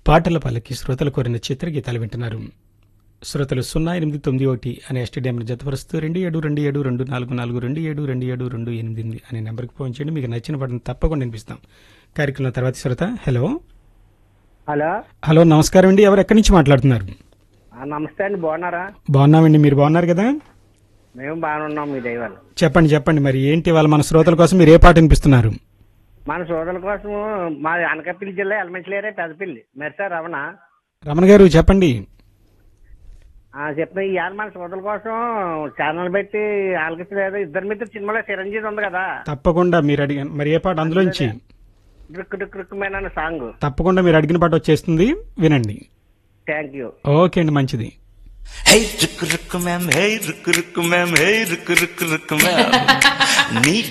పాటల పల్లకి శ్రోతలు కోరిన చిత్రగీతాలు వింటున్నారు. శ్రోతలు 0891 అనే ఎస్టీడీఎంను జతపరుస్తూ 277244272728 అనే నెంబర్కి ఫోన్ చేయండి. మీకు నచ్చిన పాటను తప్పకుండా వినిపిస్తాం. కార్యక్రమం తర్వాత శ్రోత హలో హలో హలో నమస్కారం అండి. ఎవరు ఎక్కడి నుంచి మాట్లాడుతున్నారు? నమస్తే అండి, బాగున్నారా? బాగున్నామండి. మీరు బాగున్నారు కదా? మేము బాగానే ఉన్నాం, మీ దైవాలు. చెప్పండి మరి ఏంటి వాళ్ళ మన శ్రోతల కోసం మీరు ఏ పాట వినిపిస్తున్నారు? మన సోదరుల కోసం మా అనకాపల్లి జిల్లా ఎలమంచిలేరే పెద్దపల్లి మెర్సా రమణ. రమణ గారు చెప్పండి. చెప్పిన ఇవాళ మన సోదరుల కోసం ఛానల్ పెట్టి ఆలకించలేదు. ఇద్దరు మిత్రులు సినిమాలో చిరంజీవి ఉంది కదా, తప్పకుండా మీరు అడిగిన మరి ఏ పాట అందులోంచి రుక్కు రుక్కు రుక్కుమైన సాంగ్ తప్పకుండా మీరు అడిగిన పాట వచ్చేస్తుంది, వినండి. Thank you. ఓకే అండి, మంచిది. Hey, ruk ruk ma'am, hey, ruk ruk ma'am, hey, ruk ruk ruk ma'am. నీ